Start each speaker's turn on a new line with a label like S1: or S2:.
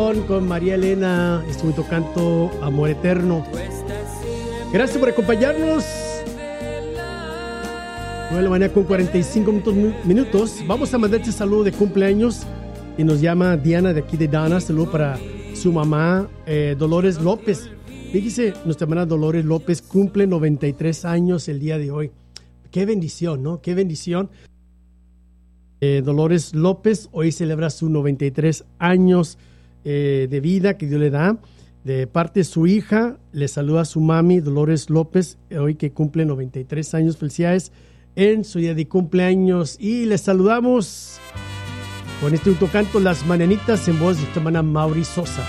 S1: Con María Elena, bonito canto Amor Eterno. Gracias por acompañarnos. 9 de la mañana con 45 minutos. Vamos a mandar este saludo de cumpleaños y nos llama Diana de aquí de Dana. Saludo para su mamá Dolores López. Fíjese, nuestra hermana Dolores López cumple 93 años el día de hoy. Qué bendición, ¿no? Qué bendición. Dolores López hoy celebra sus 93 años de vida que Dios le da. De parte de su hija, le saluda a su mami Dolores López, hoy que cumple 93 años. Felicidades en su día de cumpleaños. Y les saludamos con este canto Las Mañanitas en voz de nuestra hermana Mauri Sosa.